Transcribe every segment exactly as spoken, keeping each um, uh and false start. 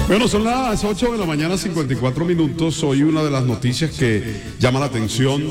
Bueno, son las ocho de la mañana, cincuenta y cuatro minutos. Hoy una de las noticias que llama la atención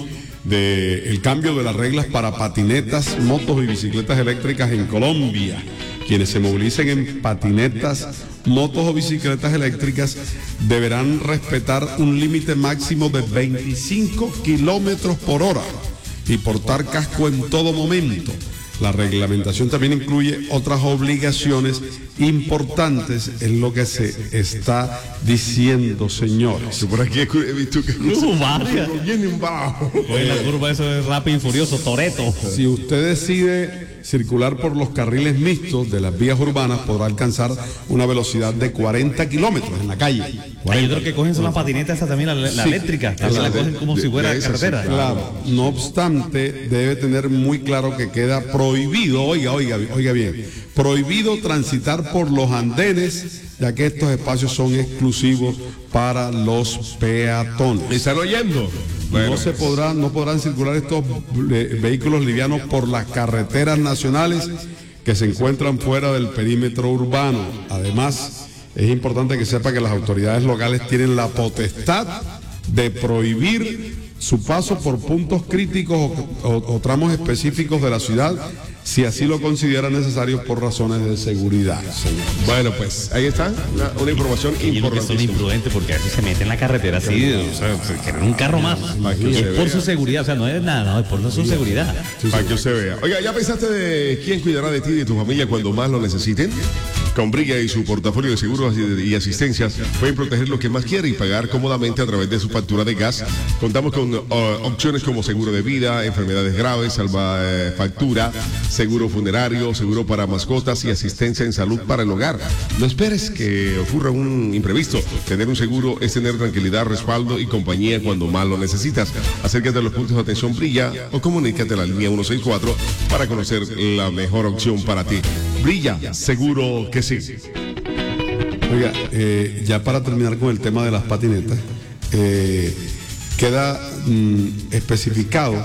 del cambio de las reglas para patinetas, motos y bicicletas eléctricas en Colombia. Quienes se movilicen en patinetas, motos o bicicletas eléctricas deberán respetar un límite máximo de veinticinco kilómetros por hora y portar casco en todo momento. La reglamentación también incluye otras obligaciones importantes en lo que se está diciendo, señores. Por aquí he visto que uh, vaya. viene un bajo. Oye, la curva eso es rápido y furioso, Toreto. Si usted decide circular por los carriles mixtos de las vías urbanas, podrá alcanzar una velocidad de cuarenta kilómetros en la calle. Hay otros que cogen son las patinetas, esa también, la, la Sí, eléctrica, también la cogen como de, si fuera de esas, carretera. sí, Claro, no obstante, debe tener muy claro que queda prohibido, oiga, oiga, oiga bien, prohibido transitar por los andenes, ya que estos espacios son exclusivos para los peatones. ¿Me están oyendo? Bueno, No se podrán, no podrán circular estos eh, vehículos livianos por las carreteras nacionales que se encuentran fuera del perímetro urbano. Además, es importante que sepa que las autoridades locales tienen la potestad de prohibir su paso por puntos críticos o, o, o tramos específicos de la ciudad, si así lo consideran necesario por razones de seguridad, señor. Bueno, pues ahí está una, una información Y yo creo que son importantísima. imprudentes porque a veces se meten en la carretera así, o sea, se quieren un carro más. Para que Y se es por vea. su seguridad, o sea, no es nada, no, es por su seguridad. Para que usted vea. Oiga, ¿ya pensaste de quién cuidará de ti y de tu familia cuando más lo necesiten? Con Brilla y su portafolio de seguros y asistencias pueden proteger lo que más quiere y pagar cómodamente a través de su factura de gas. Contamos con uh, opciones como seguro de vida, enfermedades graves, salva eh, factura, seguro funerario, seguro para mascotas y asistencia en salud para el hogar. No esperes que ocurra un imprevisto. Tener un seguro es tener tranquilidad, respaldo y compañía cuando más lo necesitas. Acércate a los puntos de atención Brilla o comunícate a la línea ciento sesenta y cuatro para conocer la mejor opción para ti. Brilla, seguro que sí. Oiga, eh, ya para terminar con el tema de las patinetas, eh, queda mm, especificado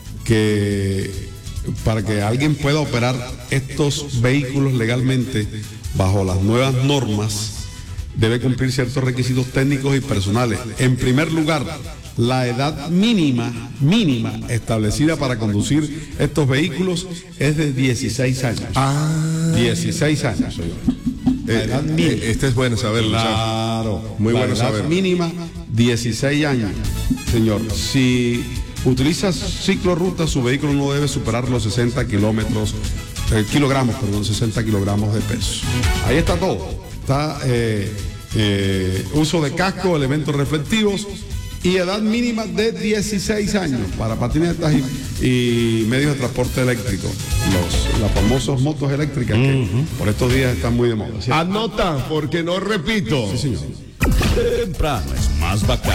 que para que alguien pueda operar estos vehículos legalmente bajo las nuevas normas, debe cumplir ciertos requisitos técnicos y personales. En primer lugar, la edad mínima, mínima establecida para conducir estos vehículos es de dieciséis años. Ah, dieciséis años, señor. La edad mínima. eh, este es bueno saberlo. Claro. Muy la bueno edad saberlo. mínima, dieciséis años. Señor, si utiliza ciclorruta, su vehículo no debe superar los sesenta kilómetros, eh, kilogramos, perdón, sesenta kilogramos de peso. Ahí está todo. Está eh, eh, uso de casco, elementos reflectivos y edad mínima de dieciséis años para patinetas y, y medios de transporte eléctrico. Los, las famosas motos eléctricas que uh-huh. por estos días están muy de moda. ¿Sí? Anota, porque no repito. Sí, señor. Temprano es más bacán.